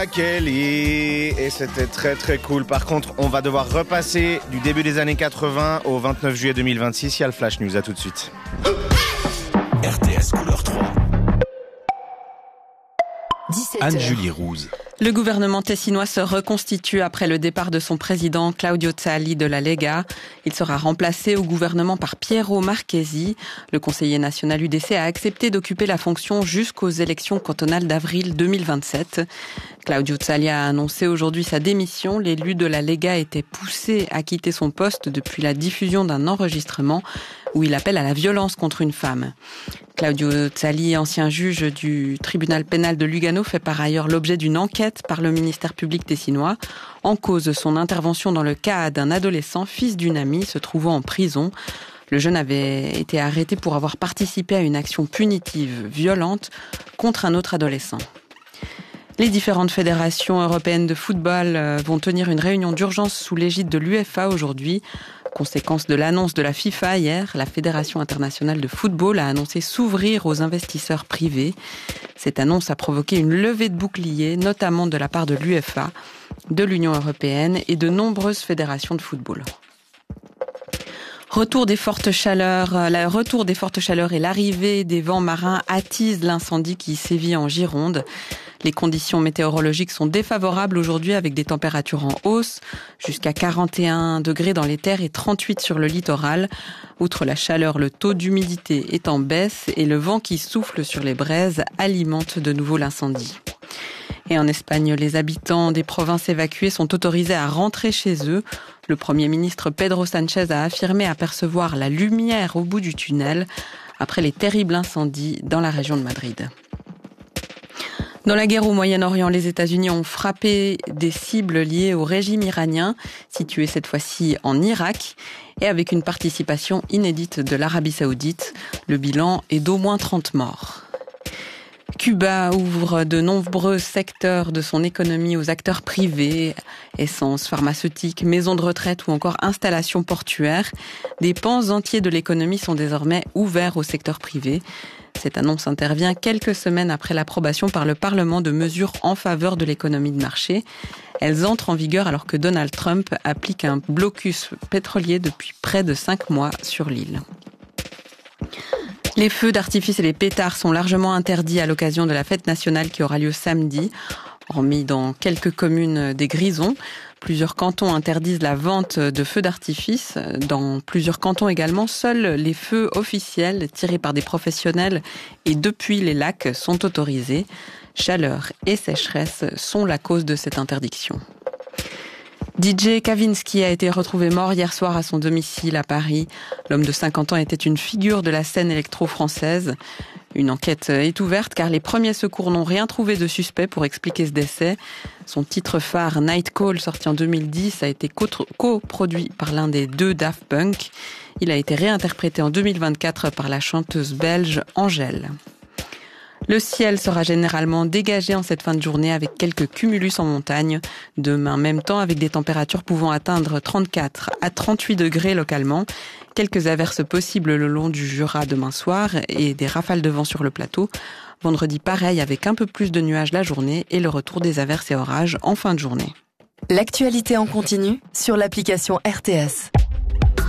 Kelly, et c'était très très cool. Par contre, on va devoir repasser du début des années 80 au 29 juillet 2026. Il y a le Flash News, à tout de suite. RTS couleur 3. 17h. Anne-Julie Rouse. Le gouvernement tessinois se reconstitue après le départ de son président Claudio Zali de la Lega. Il sera remplacé au gouvernement par Piero Marchesi. Le conseiller national UDC a accepté d'occuper la fonction jusqu'aux élections cantonales d'avril 2027. Claudio Zali a annoncé aujourd'hui sa démission. L'élu de la Lega était poussé à quitter son poste depuis la diffusion d'un enregistrement où il appelle à la violence contre une femme. Claudio Zali, ancien juge du tribunal pénal de Lugano, fait par ailleurs l'objet d'une enquête par le ministère public tessinois. En cause, son intervention dans le cas d'un adolescent, fils d'une amie, se trouvant en prison. Le jeune avait été arrêté pour avoir participé à une action punitive violente contre un autre adolescent. Les différentes fédérations européennes de football vont tenir une réunion d'urgence sous l'égide de l'UEFA aujourd'hui. Conséquence de l'annonce de la FIFA hier, la Fédération internationale de football a annoncé s'ouvrir aux investisseurs privés. Cette annonce a provoqué une levée de boucliers, notamment de la part de l'UEFA, de l'Union européenne et de nombreuses fédérations de football. Retour des fortes chaleurs et l'arrivée des vents marins attisent l'incendie qui sévit en Gironde. Les conditions météorologiques sont défavorables aujourd'hui avec des températures en hausse, jusqu'à 41 degrés dans les terres et 38 sur le littoral. Outre la chaleur, le taux d'humidité est en baisse et le vent qui souffle sur les braises alimente de nouveau l'incendie. Et en Espagne, les habitants des provinces évacuées sont autorisés à rentrer chez eux. Le Premier ministre Pedro Sánchez a affirmé apercevoir la lumière au bout du tunnel après les terribles incendies dans la région de Madrid. Dans la guerre au Moyen-Orient, les États-Unis ont frappé des cibles liées au régime iranien, situées cette fois-ci en Irak, et avec une participation inédite de l'Arabie Saoudite. Le bilan est d'au moins 30 morts. Cuba ouvre de nombreux secteurs de son économie aux acteurs privés, essences, pharmaceutiques, maisons de retraite ou encore installations portuaires. Des pans entiers de l'économie sont désormais ouverts au secteur privé. Cette annonce intervient quelques semaines après l'approbation par le Parlement de mesures en faveur de l'économie de marché. Elles entrent en vigueur alors que Donald Trump applique un blocus pétrolier depuis près de 5 mois sur l'île. Les feux d'artifice et les pétards sont largement interdits à l'occasion de la fête nationale qui aura lieu samedi, hormis dans quelques communes des Grisons. Plusieurs cantons interdisent la vente de feux d'artifice. Dans plusieurs cantons également, seuls les feux officiels tirés par des professionnels et depuis les lacs sont autorisés. Chaleur et sécheresse sont la cause de cette interdiction. DJ Kavinsky a été retrouvé mort hier soir à son domicile à Paris. L'homme de 50 ans était une figure de la scène électro-française. Une enquête est ouverte car les premiers secours n'ont rien trouvé de suspect pour expliquer ce décès. Son titre phare Night Call, sorti en 2010, a été coproduit par l'un des deux Daft Punk. Il a été réinterprété en 2024 par la chanteuse belge Angèle. Le ciel sera généralement dégagé en cette fin de journée avec quelques cumulus en montagne. Demain, même temps, avec des températures pouvant atteindre 34 à 38 degrés localement. Quelques averses possibles le long du Jura demain soir et des rafales de vent sur le plateau. Vendredi, pareil, avec un peu plus de nuages la journée et le retour des averses et orages en fin de journée. L'actualité en continu sur l'application RTS.